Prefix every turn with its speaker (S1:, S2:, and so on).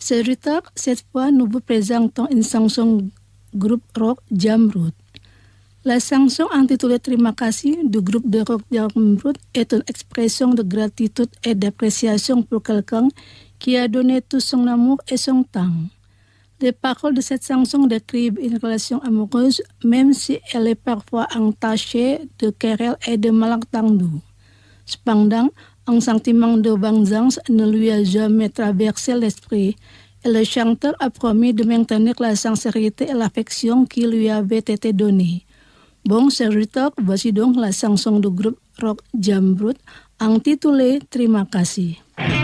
S1: Serviteur, cette fois, nous vous présentons une chanson groupe rock Jamrud. La chanson intitulée Terima Kasih du groupe de rock Jamrud est une expression de gratitude et d'appréciation pour quelqu'un qui a donné tout son amour et son temps. Les paroles de cette chanson décrivent une relation amoureuse, même si elle est parfois entachée de querelles et de malentendus. Cependant, un sentiment de vengeance ne lui a jamais traversé l'esprit, et le chanteur a promis de maintenir la sincérité et l'affection qui lui avait été donnée. Bon serviteur, voici donc la chanson du groupe rock Jamrud intitulée Terima Kasih.